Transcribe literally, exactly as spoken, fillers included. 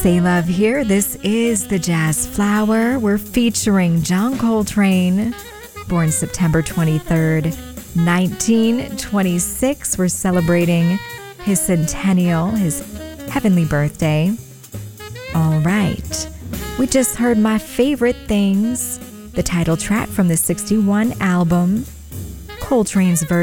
Say Love here. This is the Jazz Flower. We're featuring John Coltrane, born September twenty-third, nineteen twenty-six. We're celebrating his centennial, his heavenly birthday. All right. We just heard My Favorite Things, the title track from the sixty-one album, Coltrane's version.